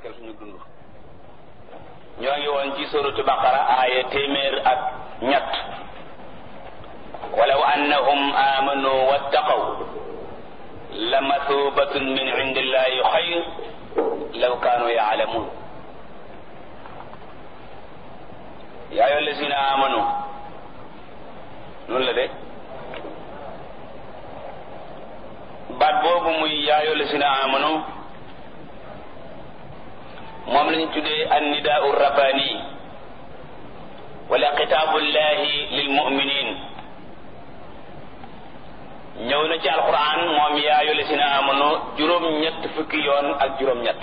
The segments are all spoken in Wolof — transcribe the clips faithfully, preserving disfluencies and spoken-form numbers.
barkeel suñu dund. ñoo ngi woon ci suratu baqara aaya téeméer ak ñett walaw annahum amanu wattaqaw la mathubatun min indillahi xayr law kanu yaalamun. yaa ayyuha allazina amanu noonu la de baat boobu muy yaa ayyuha allazina amanu moom lañu tuddee annidaau rabbani wala xitaabullahi lil muminin. ñëw na ci alquran moom yaa ayyuha allazina amanu juróom-ñett fukki yoon ak juróom-ñett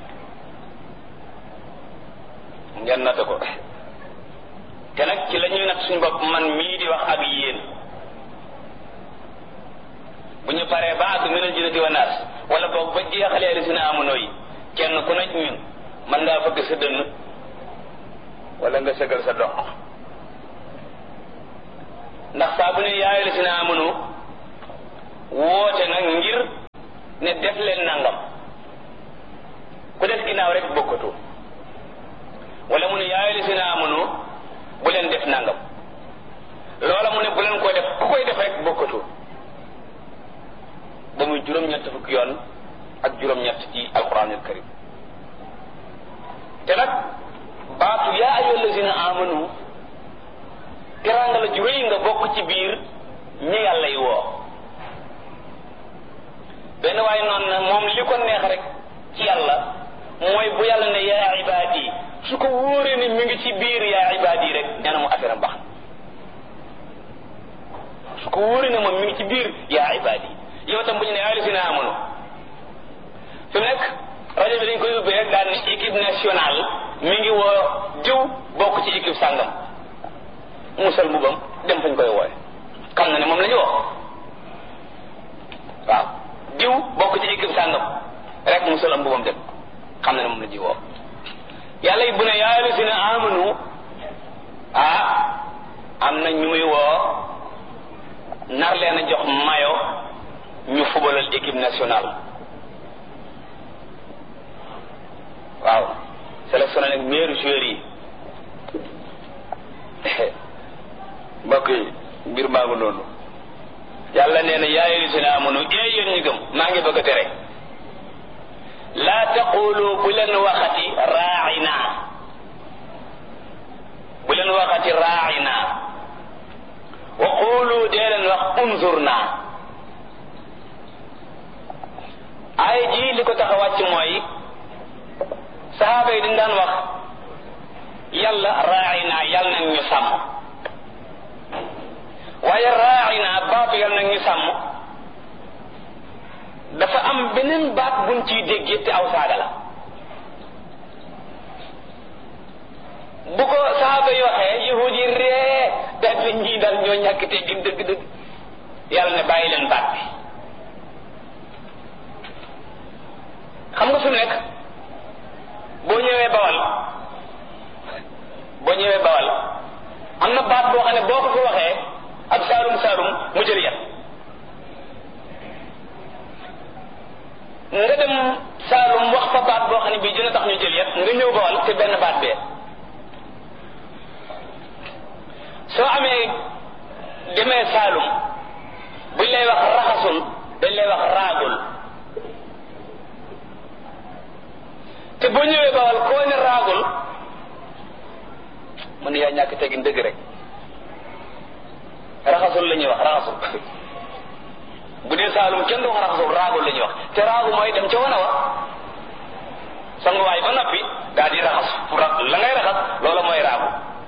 ngeen natt ko te nag ci la ñuy natt suñu bopp man mii di wax ak yéen bu ñu paree ba àgg minal jinnati wan naas wala boog ba jeexalee allazina amanu yi kenn ku nekk ñun man ngaa fëgg sa dënn wala nga sëgal sa dox ndax saa bu ne yaa ayyuha allazina amanu woote nag ngir ne def leen nangam ku def ginnaaw rek bokkatu wala mu ne yaa ayyuha allazina amanu bu leen def nangam loola mu ne bu leen koy def ku koy def rek bokkatu ba muy juróom-ñett fukki yoon ak juróom-ñett ci alquranul karim. te nag baatu yaa ayyuha allazina amanu teraanga la ju rëy nga bokk ci biir ñi yàlla yi woo. benn waaye noonu na moom li ko neex rek ci yàlla mooy bu yàlla ne yaa ibaadi su ko wóoree ne mi ngi ci biir yaa ibaadi rek nee na mu affaire am baax su ko wóoree ne moom mi ngi ci biir yaa ibaadi. yow tam bu ñu ne yaa ayyuha allazina amanu fi mu nekk rajo bi dañ koy ubbee rek daal ni équipe nationale mi ngi woo diw bokk ci équipe sàngam musal mbubam dem fañ koy wooye xam na ne moom la ñu woo waaw diw bokk ci équipe sàngam rek musal am mbubam dem xam na ne moom la ñuy woo. yàlla yi bu ne yaa ayyuha allazina amanu ah am na ñu muy woo nar leen a jox mayo ñu fubalal équipe nationale. waaw sélectionné nag meilleur joueur yi mbokk yi mbir maa ngi noonu. yàlla nee na yaa ayyuha allazina amanu ee yéen ñu gëm maa ngi bëgg a tere laa taqulu bu leen waxati raa'ina bu leen waxati raa'ina wa qulu dee leen wax unzurna. ay ji li ko tax a wàcc mooy sahaaba yi dañ daan wax yàlla raa'ina yàlla nag ñu sàmm waaye raa'ina baatu yàlla nag ñu sàmm dafa am beneen baat buñ ciy déggee te aw saaga la. bu ko sahaaba yi waxee yahuud yi ree daal di ñii daal ñoo ñàkk teggin dëgg-dëgg yàlla ne bàyyi leen baat bi. xam nga su nekk boo ñëwee bawal boo ñëwee bawal am na baat boo xam ne boo ko fi waxee ak saalum saalum mu jël yat nga dem saalum wax fa baat boo xam ne bii dina tax ñu jël yat nga ñëw bawal te benn baat bee soo amee demee saalum buñ lay wax raxasul dañ lay wax raagul te boo ñëwee bawal koo ne raagul mu ne yaa ñàkk teggin dëgg rek raxasul la ñuy wax raxasul bu dee saalum kenn du wax raxasul raagul la ñuy wax te raagu mooy dem ca wana wa sanguwaay ba noppi daal di raxas fu ra la ngay raxas loola mooy raagu.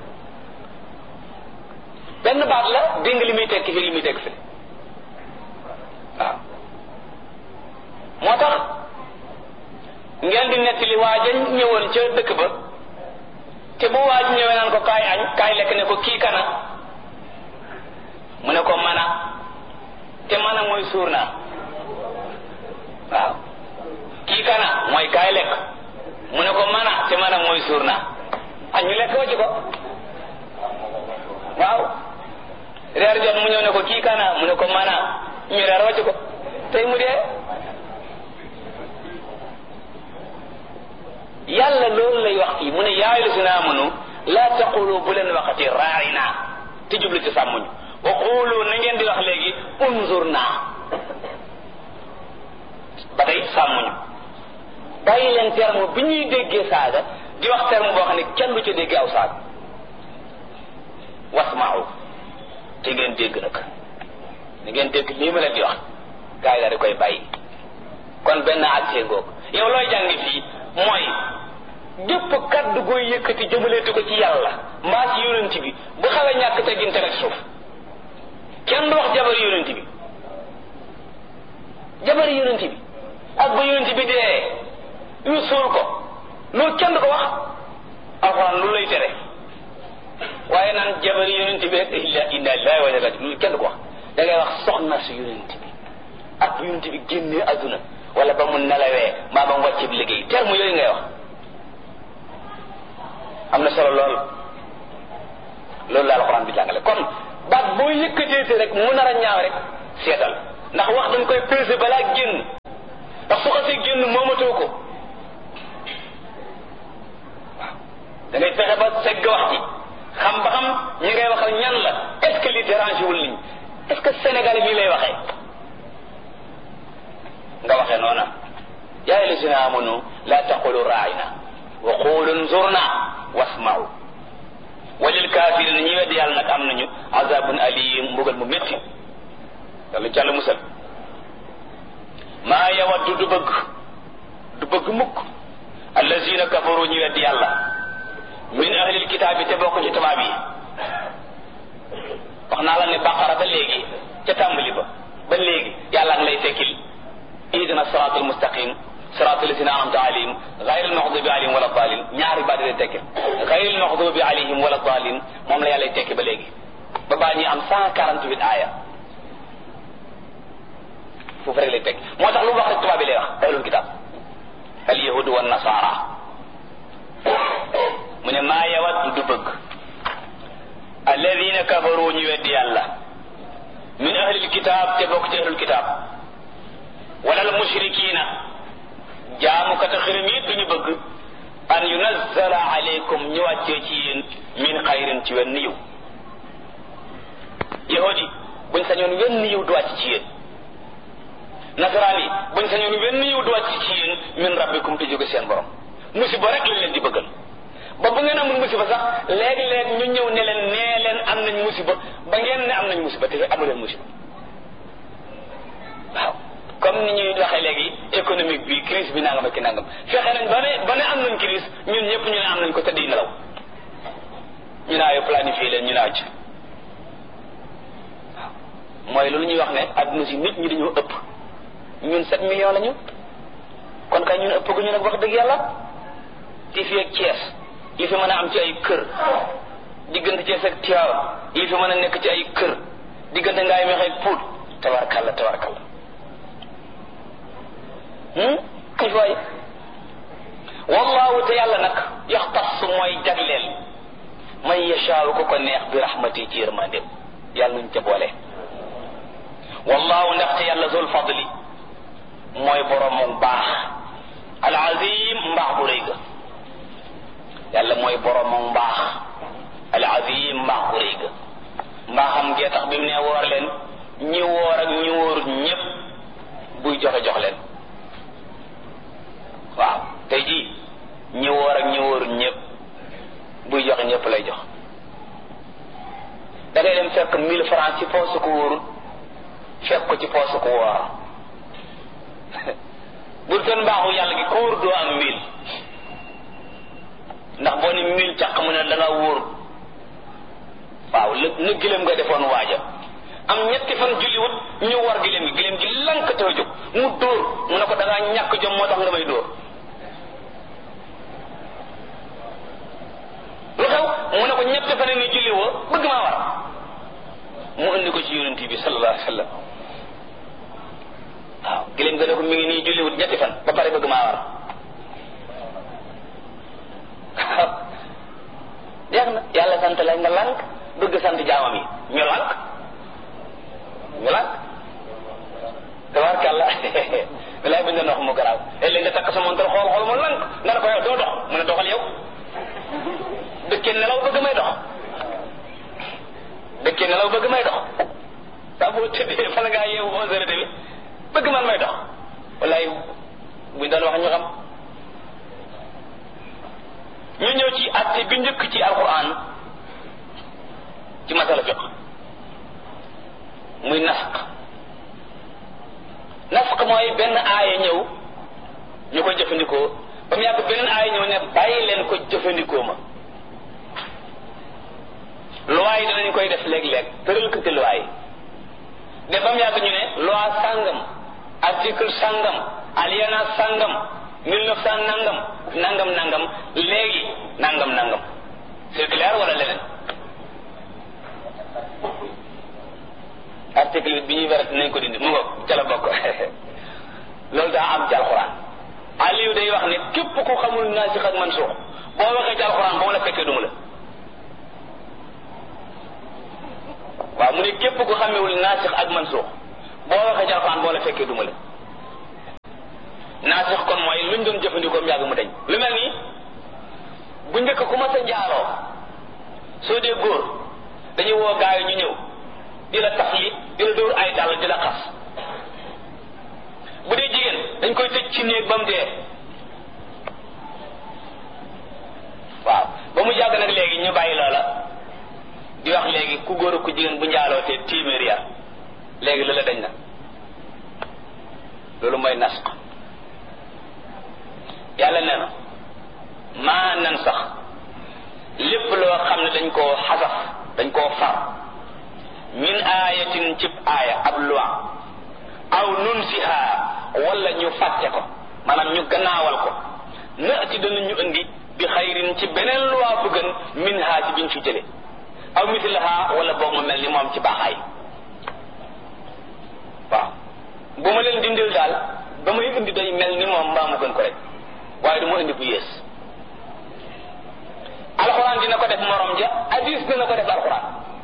benn baat la dégg nga li muy tekki fi li muy tekki fi waaw moo tax ngeen di nettali waaja ñëwoon ca dëkk ba te bu waaj ñëwee naan ko kaay añ kaay lekk ne ko kii kana mu ne ko mana te mana mooy suur naa waaw kii kana mooy kaay lekk mu ne ko mana te mana mooy suur naa añ ñu lekk wacc ko waaw reer jot mu ñëw ne ko kii kana mu ne ko mana ñu reer wacc ko tey mu dee yàlla loolu lay wax fii mu ne yaa ayyuhallazina amanu laa taqulu bu leen waxati raa'ina te jublu ci sàmmuñu wa qulu na ngeen di wax léegi unzurna ba tey sàmmuñu bàyyi leen terme bi ñuy déggee saaga di wax terme boo xam ne kenn du ca déggee aw saaga wasma'u te ngeen dégg nag ni ngeen dégg lii ma leen di wax gaa yi daal di koy bàyyi kon benn àttee ngoog yow looy jàngi fii mooy gépp kaddu gooy yëkkati jëmaleetu ko ci yàlla mbaa ci yonent bi bu xawee ñàkk teggin teg ci suuf kenn du wax jabar yonent bi jabar yonent bi ak ba yonent bi dee ñu suul ko loolu kenn du ko wax alxuraan lu lay tere waaye naan jabar yonent bi rek inna lillahi wa inna ilayhi raaji'uun loolu kenn du ko wax da ngay wax soxna su yonent bi ak bu yonent bi génnee adduna wala ba mu nelawee maa ba mu wàcc bi liggéey terme yooyu ngay wax am na solo lool loolu la alxuraan bi jàngale kon baat boo yëkkateete rek mu nar a ñaaw rek seetal ndax wax dañ koy peser balaa génn ndax su xasee génn moomatoo ko waaw da ngay fexe ba segg wax ji xam ba xam ñi ngay waxal ñan la est-ce que li dérange wul nit ñi est-ce que Sénégal bii lay waxee nga waxee noona yaa ayyuhallazina amanu la taqulu ra'ina wa qulu unzurna wasma'u walil kaafiriin ñi weddi yàlla nag am nañu azabun alim mbugal mu métti yàlla jàll musal maa yawaddu du bëgg du bëgg mukk allazina kafaru ñi weddi yàlla min ahlil kitaabi te bokk ci tubaab yi wax naa la ne baqara ba léegi ca tàmbali ba ba léegi yàlla ngi lay tekkil ihdina siraatal mustaqim siraatal lazina an'amta alayhim ghayril maghdubi alayhim wala daalin ñaari baat lay tekkil ghayril maghdubi alayhim wala daalin moom la yàlla tekki ba léegi ba baa ñuy am cent quarante-huit aaya foofu rek lay tekki moo tax lu mu wax rek tubaab bi lay wax ahlul kitaab al yahudu wan nasaara mu ne maa yawaddu du bëgg alladina kafaru ñu weddi yàlla min ahlil kitaab te bokk ci ahlul kitaab wala al mushrikiina jaamukata xirim yi duñu bëgg an yunazzala alaykum ñu wàccee ci yéen min xayrin ci wenn yiw yahudi buñ sañoon wenn yiw du wàcc ci yéen nasaraan yi buñ sañoon wenn yiw du wàcc ci yéen min rabbikum te jóge seen borom musiba rek lañ leen di bëggal ba bu ngeen amul musiba sax léegi-léeg ñu ñëw ne leen nee leen am nañ musiba ba ngeen ne am nañ musiba te amu leen musiba waaw comme ni ñuy waxee léegi économique bi crise bi nangam ak ki nangam fexe nañ ba ne ba ne am nañ crise ñun ñëpp ñu ne am nañ ko te di nelaw ñu naa yo planifié leen ñu naa ci waaw mooy loolu ñuy wax ne adduna si nit ñi dañoo ëpp ñun sept millions lañu kon kay ñun ëpp gu ñu nag wax dëgg yàlla ti fi ak Thiès yi fi mën a am ci ay kër diggante Thiès ak Tivaouane yi fi mën a nekk ci ay kër diggante ngaay meex ak Pout tabarkalla tabarkalla hum kay waay wallahu te yàlla nag yaxtas mooy jagleel man yashaaw ko ko neex bi rahmati ci yërmandeem yàlla nuñ ca boole wallahu ndaxte yàlla zul fadli mooy borom baax al azim mbaax bu rëy ga yàlla mooy borom mbaax al azim mbaax bu rëy ga mbaaxam gee tax bi mu ne woor leen ñi woor ak ñi wóorut ñëpp buy joxe jox leen waaw tey jii ñi woor ak ñi wóorut ñëpp buy joxe ñëpp lay jox da ngay dem fekk mille francs ci poosu ko wóorut fekk ko ci poosu ko woor bur seen mbaaxu yàlla gi ko wóor doo am mille ndax boo ni mille càq mu ne da nga wóor waaw la na gëlëm nga defoon waaja am ñetti fan julliwut ñu war gëlëm gi gëlëm gi lank taw jóg mu dóor mu ne ko da ngaa ñàkk jom moo tax nga may dóor lu xew mu ne ko ñetti fan ni julli woo bëgg maa war mu indi ko ci yonent bi sallallahu alayhi wa sallam waaw gëlëm nga ne ko mi ngi nii julliwut ñetti fan ba pare bëgg maa war jeex na yàlla sant la nga lànk bëgg sant jaamam yi ñu lànk ñu lànk tabarkàlla bilaay bi nga wax mu garaaw léeg-léeg nga takk sa montar xool xool mu lànk nga ne ko yow doo dox buñ doon wax ñu xam. ñu ñëw ci atte bi njëkk ci alquran ci masala fiq muy nasq nasq mooy benn aaya ñëw ñu koy jëfandikoo ba mu yàgg beneen aaya ñëw ne bàyyi leen ko jëfandikoo ma loi yi danañ koy def léeg-léeg tëral ko ci loi yi de ba mu yàgg ñu ne loi sàngam article sàngam alinéa sàngam mille neuf cent nangam nangam nangam léegi nangam nangam c'est clair wala leneen article bi ñuy wérat nañ ko dindi mu ngoog ca la bokk loolu daa am ci alxuraan Aliou day wax ne képp ku xamul naasix ak mansuux boo waxee ci alxuraan ba mu la fekkee duma la waaw mu ne képp ku xamewul naasix ak mansuux boo waxee ci alxuraan boo la fekkee duma la naasix kon mooy luñ doon jëfandikoo mu yàgg mu dañ lu mel nii bu njëkk ku ma sa njaaloo soo dee góor dañuy woo gaay ñu ñëw di la tax yi di la dóor ay dàll di la xas bu dee jigéen dañ koy tëj ci néeg ba mu dee waaw ba mu yàgg nag léegi ñu bàyyi loola di wax léegi ku góor ku jigéen bu njaaloo te téeméer ya léegi loola dañ na loolu mooy nasq yàlla nee na maa nan sax lépp loo xam ne dañ koo xasaf dañ koo far min aayatin cib aaya ab loi aw nunsiha wala ñu fàtte ko maanaam ñu gannaawal ko naati danañu indi bi xayrin ci beneen loi bu gën min ha ci biñ fi jële aw mislaha wala boog mu mel ni moom ci baaxaay waaw bu ma leen dindil daal ba may indi day mel ni moom mbaa mu gën ko rek waaye du ma indi bu yées alxuraan dina ko def morom ja hadis dina ko def alxuraan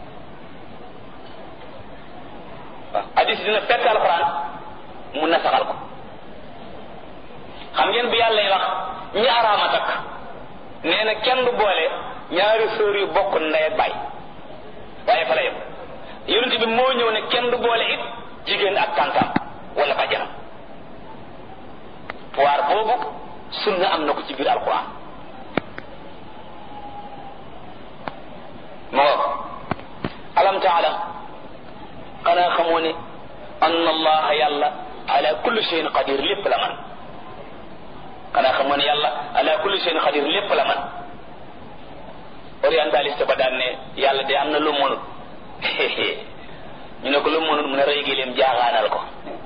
waaw hadis dina fekk alxuraan mu nasaxal ko xam ngeen bu yàlla wax ñi araama takk nee na kenn du boole ñaari sœur yu bokk ndey ak baay waaye fa la yem yonent bi moo ñëw ne kenn du boole it jigéen ak tàntam wala bàjjanam waar boobu sunna am na ko ci biir alquran moo alam taalam xanaa xamoo ne anna allaha yàlla ala kulli shay'in qadir lépp la man xanaa xamoo ne yàlla ala kulli shay'in qadir lépp la man orientaliste ba daan ne yàlla de am na lu mënut ñu ne ko lu mënut mu ne rëy gi leen jaaxaanal ko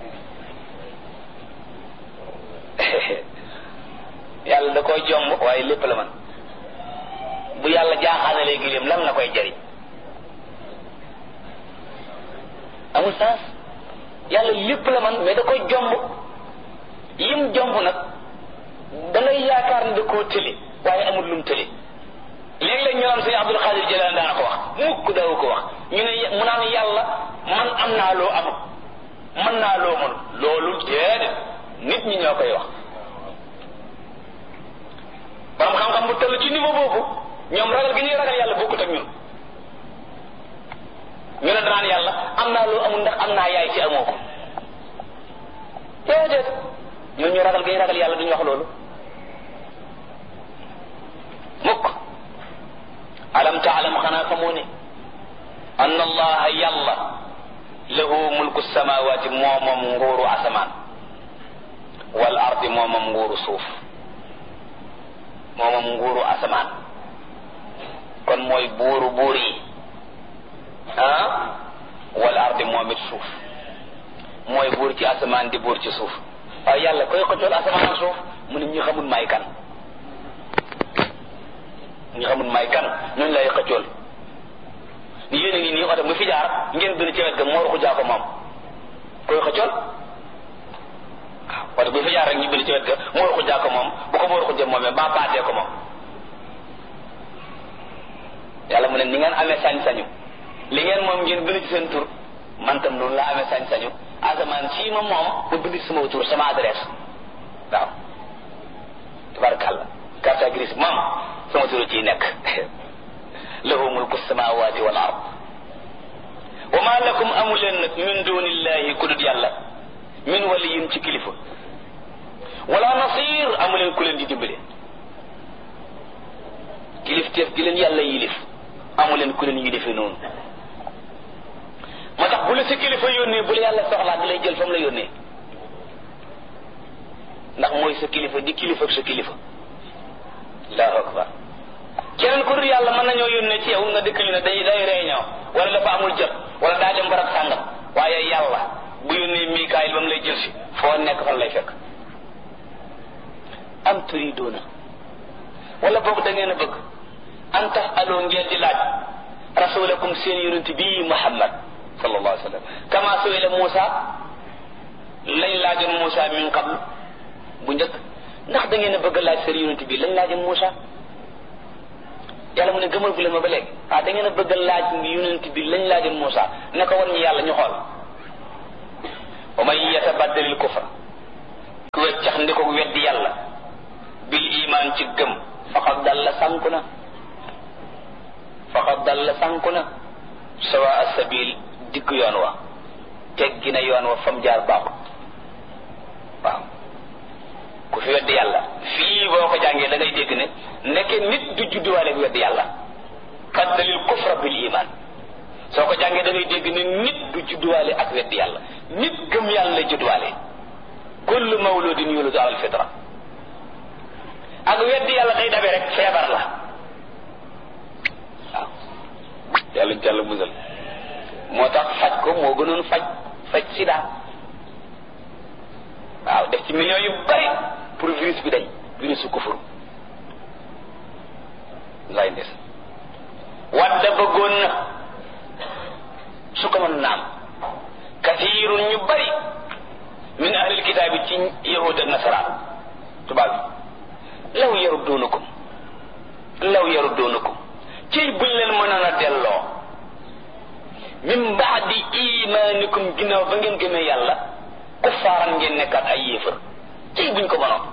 yàlla da koy jomb waaye lépp la man bu yàlla jaaxaanalee gileem lan la koy jariñ amul sens yàlla lépp la man mais da koy jomb yim jomb nag da ngay yaakaar ne da koo tële waaye amul lum tële léeg-léeg ñu naan sëñ Abdul Xaadir Jilaan daana ko wax mukk daawu ko wax ñu ne mu naan yàlla man am naa loo amul mën naa loo mënul loolu déedéet nit ñi ñoo koy wax borom xam-xam bu toll ci niveau boobu ñoom ragal gi ñuy ragal yàlla bokkut ak ñun ñu ne danaan yàlla am naa loo amul ndax am naa yaay ci amoo ko déedéet ñoo ñu ragal gi ñuy ragal yàlla duñu wax loolu mukk alam taalam xanaa xamoo ne anna allaha yàlla lahu mulku samawati moo moom nguuru asamaan wal ardi moo moom nguuru suuf moo moom nguuru asamaan kon mooy buuru buur yi ah wal ardi moom it suuf mooy buur ci asamaan di buur ci suuf waaye yàlla koy xëccool asamaan ak suuf mu ne ñi xamul may kan ñi xamul may kan ñooñu lay xëccool ni yéen a ngi nii oto mu fi jaar ngeen dina ci wet ga moo ruxu jaa ko moom koy xëccool waaw oto bu fi jaar rek ñu dina ci wet ga moo ruxu jaa ko moom bu ko moo ruxu jëm moomee ba baatee ko moom yàlla mu ne ni ngeen amee sañ-sañu li ngeen moom ngeen bind ci seen tur man tam noonu laa amee sañ-sañu asamaan sii ma moom ma bind ci sama tur sama adresse waaw tabarakàllah carte grise moom sama tur ciy nekk lahu mulku samawati wal ard wa ma lakum amu leen nag min dunillahi ku dut yàlla min waliyin ci kilifa wala nasir amu leen ku leen di dimbale kilifteef gi leen yàlla yilif amu leen ku leen yilife noonu moo tax bu la sa kilifa yónnee bu la yàlla soxlaa di lay jël fa mu la yónnee ndax mooy sa kilifa di kilifa ak sa kilifa allahu akbar keneen ku dul yàlla mën nañoo yónnee ci yow nga dëkk ñu ne day day réunion wala dafa amul jot wala daa dem barab sàngam waaye yàlla bu yónnee Mikaayil ba mu lay jël si foo nekk fan lay fekk am turidoona wala boog da ngeen a bëgg an tax aloo ngeen di laaj rasulakum seen yonent bii Muhammad sallallahu alayhi wa sallam kama su'ila Muusa lañ laajoon Muusa min qablu bu njëkk ndax da ngeen a bëgg laaj seen yonent bii lañ laajoon Muusa yàlla mu ne gëmal bu leen ma ba léegi ah da ngeen a bëgg laaj yonent bi lañ laajoon Muusa ne ko wan ñu yàlla ñu xool wa man yatabaddalil kufra ku weccax ndi ko weddi yàlla bil iman ci gëm faqad dalla sànku na faqad dalla sànku na sawa asabil digg yoon wa teggi na yoon wa fam jaar baaxut waaw ku fi weddi yàlla fii boo ko jàngee da ngay dégg ne nekke nit du judduwaale ak weddi yàlla baddalil kufra bil iman soo ko jàngee da ngay dégg ne nit du judduwaale ak weddi yàlla nit gëm yàlla lay judduwaale kullu mawludin yuladu ala alfitra ak weddi yàlla day dabe rek feebar la waaw yàlla jàll musal moo tax faj ko moo gënoon faj faj sida waaw def ci millions yu bari pour virus bi dañ virusu kufur lay ndes wadda bëggoon na su ko mën naam kasiirun ñu bari min ahlil kitaabi ci yahud ak nasaraan tubaab bi law yarudduunakum law yarudduunakum ciy buñ leen mënoon a delloo min baadi imaanikum ginnaaw ba ngeen gëmee yàlla kuffaaran ngeen nekkaat ay yéefar ciy buñ ko mënoon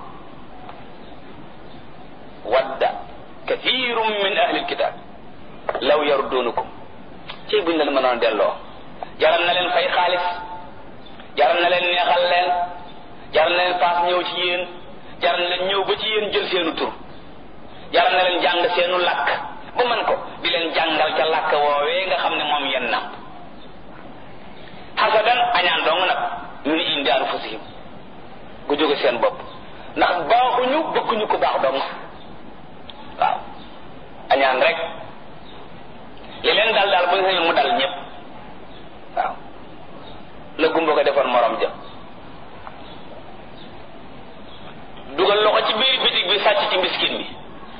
wadda kathiirun min ahlil kitaab law yarudduunakum ciy buñ leen mënoon a delloo jaral na leen fay xaalis jaral na leen neexal leen jaral na leen paas ñëw ci yéen jaral na leen ñëw ba ci yéen jël seenu tur jaral na leen jàng seenu làkk ba man ko di leen jàngal ca làkk woowee nga xam ne moom yenn na xasadan añaan dong nag ñu ni indi anfusihim gu jóge seen bopp ndax baaxuñu bëgguñu ko baax dong waaw añaan rek li leen dal daal bu ñu sañoon mu dal ñëpp waaw la gumba ko defoon morom ja dugal loxo ci biir bitig bi sàcc ci miskin bi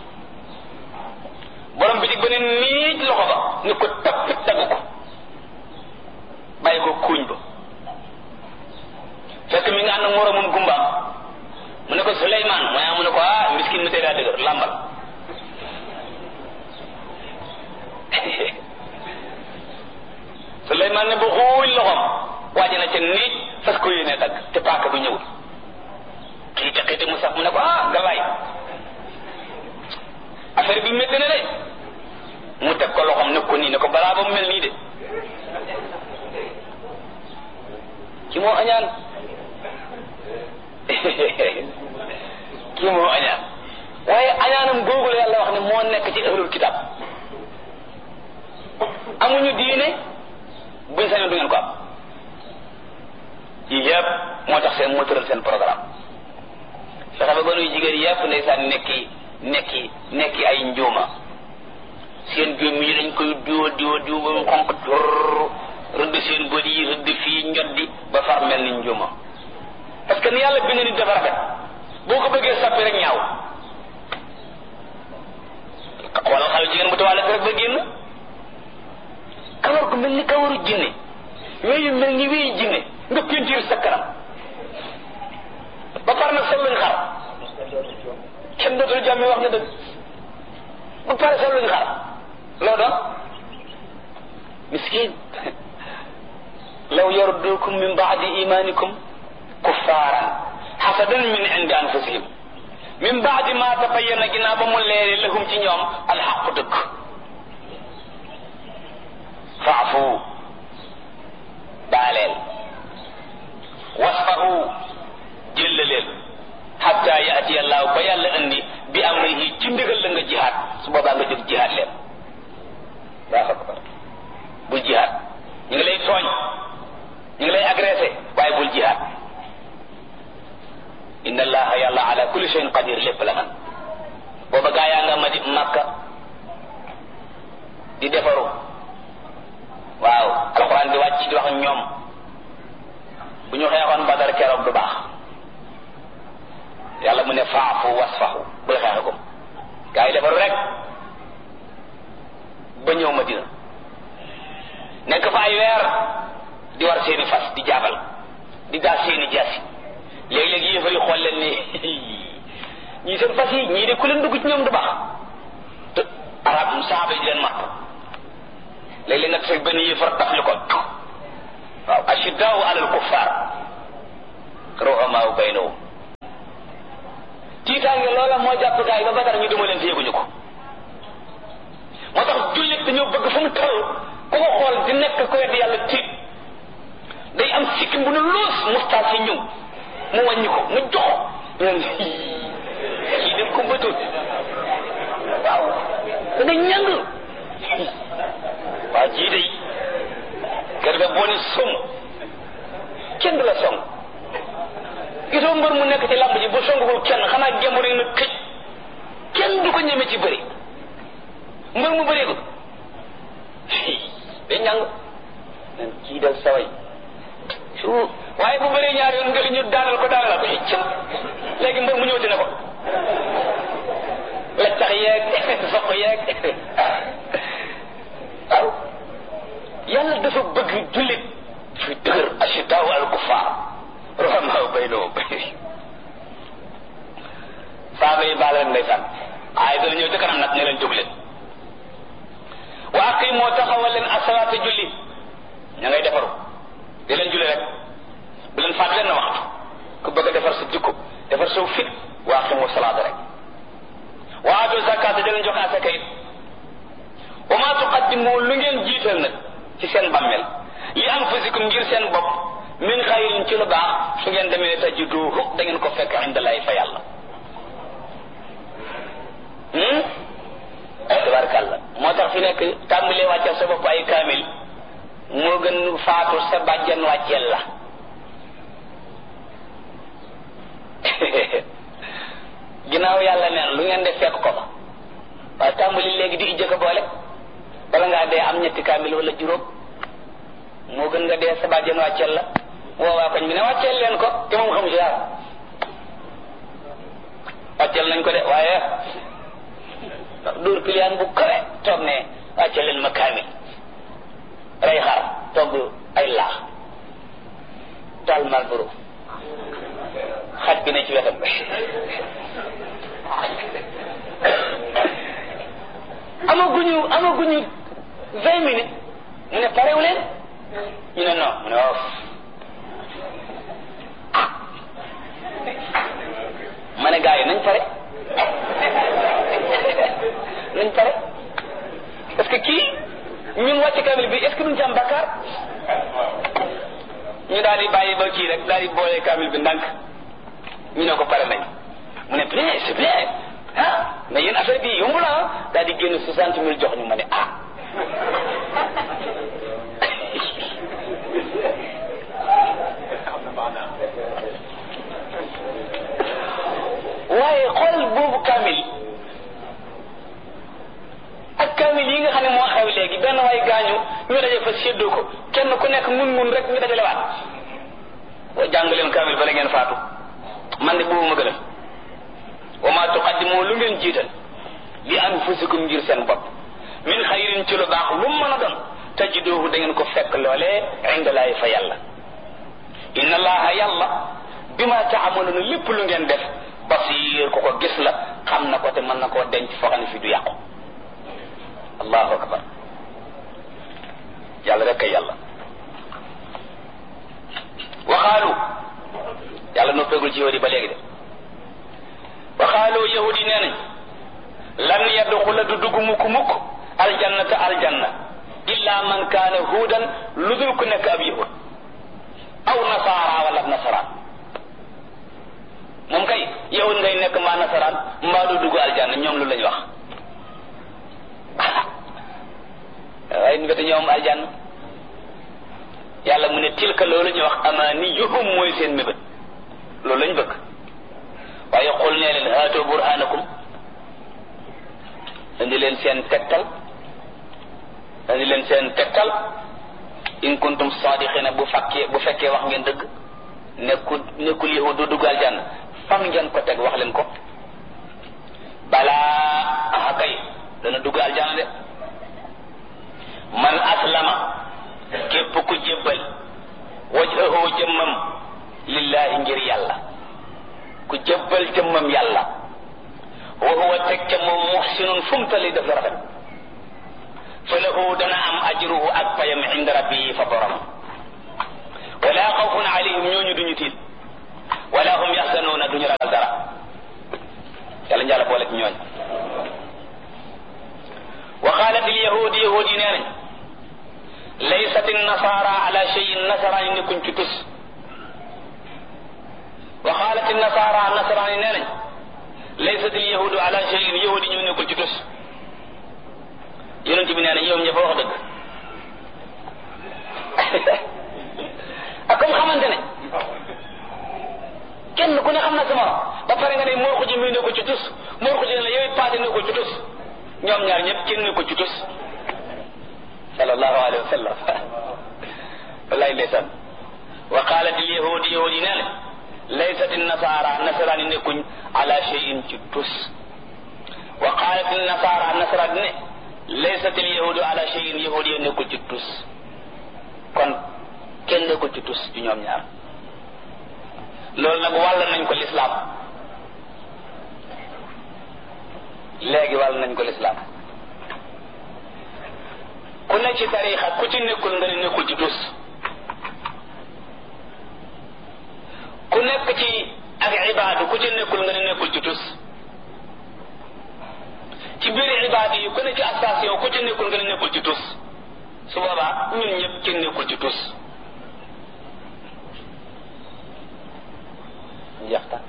borom bitig ba ne niij loxo ba ni ko tappit dagg ko bàyyi ko kuuñ ba fekk mi nga ànd ak moromum gumbaam mu ne ko Suleymaan mooy mu ne ko ah miskin mi tey daa dëgër làmbal Suleymaan ne ba xuuñ loxom waaji na ca niij fas ko yéene dagg te paaka bi ñëwul xiite xiite mu sax mu ne ko ah galaay affaire bi métti na de mu teg ko loxom ne ko nii ne ko balaa ba mu mel nii de ki moo añaan kii moo añaan waaye añaanam googu la yàlla wax ne moo nekk ci ahlul kitab amuñu diine buñ sañoon du ngeen ko am yii yëpp moo tax seen moo tëral seen programme fexe ba gonuy jigéen yëpp ndeysaan nekki nekki nekki ay njuuma seen gémm yi dañ koy diwa diwa diwa ba mu xonq tor rëdd seen bët yi rëdd fii njoddi ba far mel ni njuuma parce que ni yàlla bind nit dafa rafet boo ko bëggee soppi rek ñaaw xoolal xale jigéen bu tawaale rek ba génn kawar gu mel ni kawaru jinne weyu mel ni weyu jinne nga peinture sa kanam ba pare nag sol luñ xar kenn dootul jàmme wax na dëgg ba pare sol luñ xar loo doon miskin law yardukum min baadi imanikum kuffaaran hasadan min indi anfusihim min baadi ma tabayyana ginnaaw ba mu leere lahum ci ñoom alxaqu dëgg faafu baaleel wasfahu jëllaleel kulli shay'in qadir lépp la man booba gaa yaa nga ma di Makka di defaru waaw alquran di wàcc di wax ak ñoom bu ñu xeexoon Badar keroog du baax yàlla mu ne faafu wasfahu buy xeexagum gaa yi defaru rek ba ñëw Madina nekk fa ay weer di war seeni fas di jaabal di daal seeni jaasi léeg-léeg yéefar yi xool leen ni ñii seen fas yi ñii de ku leen dugg ci ñoom du baax te arab saaba yi di leen matt léeg-léeg nga teg benn yéefar taf li ko waaw ashiddaau alal kuffaar ruhamaau baynahum tiitaange loola moo jàpp gaa yi ba Badar ñu duma leen fi yëguñu ko moo tax jullit dañoo bëgg fu mu toll ku ko xool di nekk ko wedd yàlla tiit day am sikkim bu nu loos mustaas yi ñëw mu wàññi ko mu joxo ñun kii dem ko bëtul waaw da nga ñàng waaw jii day kër ga boo ne som kenn du la song gisoo mbër mu nekk ci lamb ji bu songul kenn xanaa gemb rek na këj kenn du ko ñeme ci bëri mbër mu bëree ko day ñàng nan kii dal saway su waaye bu bëree ñaar yoon nga li ñu daanal ko daanal ko cëm léegi mbër mu ñëw dina ko la tax yeeg soq yeeg waaw yàlla dafa bëgg jullit fi dëgër ashiddaau alal kuffaar ruhamaau baynahum saaba yi baal leen ndeysaan ay dana ñëw ca kanam nag ne leen jóg leen wa aqimoo taxawal leen asalaata julli ña ngay defaru di leen julli rek bu leen faat leen na waxtu ku bëgg a defar sa jikko defar sa fit wa aqimoo salaata rek wa aatu zakaata di leen jox asaka it wa maa tuqaddimu lu ngeen jiital nag ci seen bàmmeel li anfusikum ngir seen bopp min xayrin ci lu baax su ngeen demee tajiduhu da ngeen ko fekk indallahi fa yàlla tabarkàlla moo tax fi nekk tàmbalee wàcceel sa bopp ay kaamil moo gën faatu sa bàjjan wàcceel la ginnaaw yàlla neen lu ngeen def fekk ko fa waaye tàmbali léegi di ijjëkk boole bala ngaa dee am ñetti kaamil wala juróom moo gën nga dee sa bàjjan wàcceel la woowaa koñ bi ne wàcceel leen ko te moom xamu ci dara wàcceel nañ ko de waaye dóor piliyaan bu kawe toog ne wàcceel leen ma kaamil rey xar togg ay laax taal malboro xaj bi ne ci wetam amaguñu amaguñu vingt minutes mu ne parewu leen ñu ne non mu ne waaw ah ma ne gars yi nañ pare nañ pare parce que kii ñun wàcc kamil bi est-ce que duñ ci am bakkaar ñu daal di bàyyi ba kii rek daal di boolee kamil bi ndànk ñu ne ko pare nañ mu ne bien c'est bien ah mais yéen affaire bi yomb la ah daal di génn soixante mille jox ñu ma ne ah waaye xool boobu kamil ak kamil yi nga xam ne moo xew léegi benn waay gaañu ñu daje fa séddoo ko kenn ku nekk mun mun rek ñu dajalewaat boo jàng leen kamil bala ngeen faatu man de boobu ma gënal wa ma tuqaddimu lu ngeen jiital li anfusikum ngir seen bopp min xayrin ci lu baax lu mu mën a doon tajiduhu da ngeen ko fekk loolee indallaahi fa yàlla inna allaha yàlla bima taamaluuna lépp lu ngeen def basir ko ko gis la xam na ko te mën na koo denc foo xam ne fi du yàqu allahu akbar yàlla rek kay yàlla waxaalu yàlla noppeegul ci yahudi ba léegi de waxaalu yahudi nee nañ lan yadxula du dugg mukk mukk aljannata aljanna illa man kaana huudan lu dul ku nekk ab yahud aw nasaara wala nasaraan moom kay yahud ngay nekk mbaa nasaraan mbaa du dugg aljanna ñoom lu lañ wax waaye ñu bete ñoom aljanna yàlla mu ne tilka loolu ñu wax amaaniyuhum mooy seen mébét loolu lañ bëgg waaye xul nee leen haatu burhanakum indi leen seen tegtal indi leen seen tegtal in kuntum sadiqina bu fekkee bu fekkee wax ngeen dëgg nekkul nekkul yahud du dugg aljanna fan ngeen ko teg wax leen ko balaa aha kay dana dugg aljanna de man aslama képp ku jébbal wajhahu jëmmam lillahi ngir yàlla ku jébbal jëmmam yàlla wa huwa teg ca moom muhsinun fumtali def rafet fa lahu dana am ajruhu ak payam inda rabbihi fa borom wala xawfun alayhim ñooñu duñu tiit wala hum yaxzanuuna duñu ragal dara yàlla njàlla boole ci ñooñ wa qalat al yahud yahud yi nee nañ laysat an nasara ala shay'in nasarani nekkuñ ci tus wa qalat an nasara nasarani nee nañ laysat al yahudu ala shay'in yahudi ñu nekkul ci tus yonent bi nee na ñoom ñëpp wax dëgg ak comme xamante ne kenn ku ne xam na sama ba pare nga ne moo ko ji muy nekkul ci tus moo ko ji ne la yow paase nekkul ci tus ñoom ñaar ñëpp kenn nekkul ci tus sallallahu alayhi wa sallam wallahi ndeysaan wa qalat al yahudi yahudi nee na laysat an nasara nasarani nekkuñ ala shay'in ci tus wa qalat an nasara nasarani ne laysat al yahudu ala shay'in yahudi yi nekkul ci tus kon kenn nekkul ci tus ci ñoom ñaar loolu nag wàll nañ ko lislaam léegi wàll nañ ko lislaam ku ne ci tariixa ku ci nekkul nga ne nekkul ci tus ku nekk ci ak ibaadu ku ci nekkul nga ne nekkul ci tus ci biir ibaadu yi ku ne ci station ku ci nekkul nga ne nekkul ci tus su boobaa ñun ñëpp kenn nekkul ci tus jeex tàkk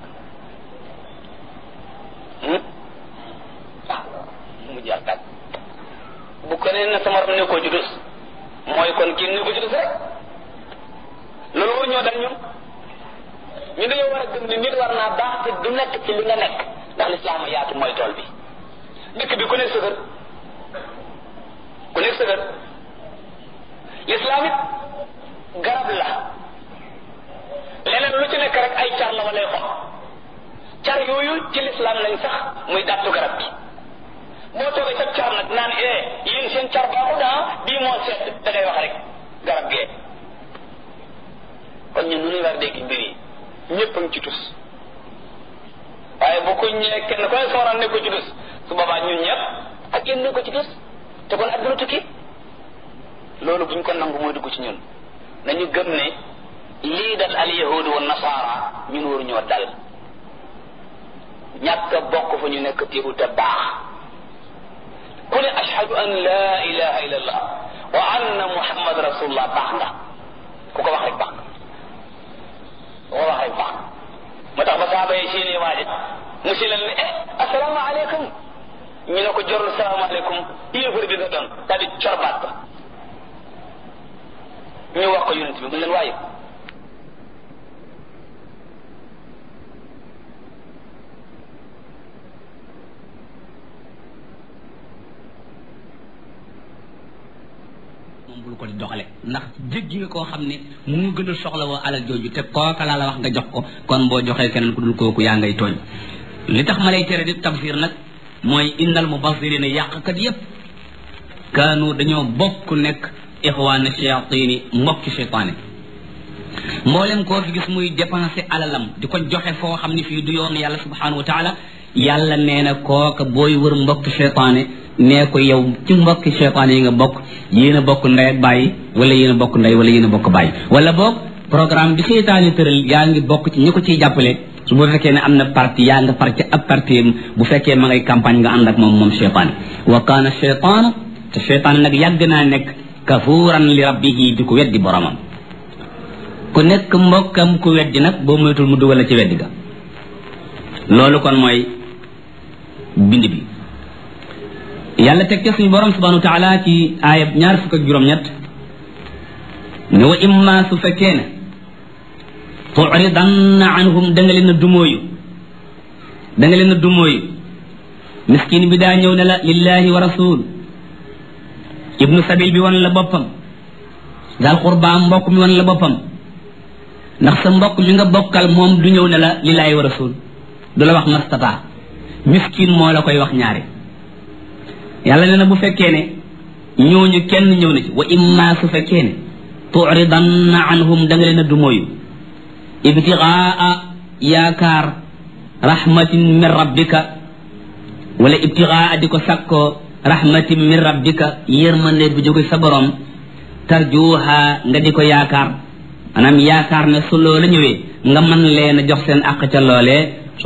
ah mu jeex tàkk bu ko nee na sama ram nekkoo ci tus mooy kon kenn nekkul ci tus rek loolu war ñoo dal ñun ñu dañoo war a gëm ni nit war naa baax te du nekk ci li nga nekk ndax lislaam yaatu mooy tool bi dëkk bi ku nekk sëgër ku nekk sëgër lislaam it garab la leneen lu ci nekk rek ay car la walay xob car yooyu ci lislaam lañ sax muy dàttu garab bi boo toogee sa car nag naan eh yéen seen car baaxu daa bii moo seet da ngay wax rek garab gee kon ñun nu ñuy war dégg mbir yi ñëpp a ngi ci tus waaye bu ko ñëwee kenn ku ne sooraan ne ko ci tus su boobaa ñun ñëpp ak kenn ne ko ci tus te kon adduna tukki loolu buñ ko nangu mooy dugg ci ñun nañu gëm ne lii dal al yahudu wa nasara ñun waru ñoo dal ñàkk a bokk fa ñu nekk téebu te baax ku ne ashhadu an la ilaha illa allah wa anna muhammad rasulullah baax nga ku ko wax rek baax nga ku ko wax rek baax nga moo tax ba saaba yi seeni waaje mu si leen ne eh assalaamu aleykum ñu ne ko jorul salaamu aleykum yéefar bi nga doon daal di corbaat ba ñu wax ko yonent bi mu leen waaye bul ko di doxale ndax jéggi nga koo xam ne mu gën a soxla woo alal jooju te kooka laa la wax nga jox ko kon boo joxee keneen ku dul kooku yaa ngay tooñ li tax ma lay tere di tafsir nag mooy innal mubassirina yàqkat yépp kaanu dañoo bokk nekk ixwaana shayatini mbokki cheytaane mboolem koo fi gis muy dépensé alalam di ko joxe foo xam ne fii du yoon yàlla subhanahu wa taala yàlla nee na kooka booy wër mbokki cheytaane nee ko yow ci mbokki cheytaane yi nga bokk yéen a bokk ndey ak bàyyi wala yéen a bokk ndey wala yéen a bokk bàyyi wala boog programme bi cheytaane tëral yaa ngi bokk ci ñi ko ciy jàppale su bu fekkee ne am na parti yaa nga par ci ab parti bu fekkee ma ngay campagne nga ànd ak moom moom cheytaane wa kaana cheytaanu te cheytaane nag yàgg naa nekk kafuuran li rabbihi di ko weddi boromam ku nekk mbokkam ku weddi nag boo moytul mu dugal la ci weddi ga loolu kon mooy bind bi yàlla teg ca suñu borom subhanahu wa taala ci aayab ñaar fukk ak juróom-ñett ne wa imma su fekkee ne tu'ridanna anhum da nga leen a dumóoyu da nga leen a dumóoyu miskin bi daa ñëw ne la lillahi wa rasul ibnu sabil bi wan la boppam daal xurba mbokk mi wan la boppam ndax sa mbokk mi nga bokkal moom du ñëw ne la lillahi wa rasul du la wax mastata miskin moo la koy wax ñaare yàlla nee na bu fekkee ne ñooñu kenn ñëw na ci wa imma su fekkee ne tu'ridanna anhum da nga leen a dumóoyu ibtigaa yaakaar rahmatin min rabbika wala ibtigaa di ko sakkoo rahmatin min rabbika yërmande bu jóge sa borom tarjuha nga di ko yaakaar maanaam yaakaar ne su loola ñëwee nga mën leen a jox seen àq ca loolee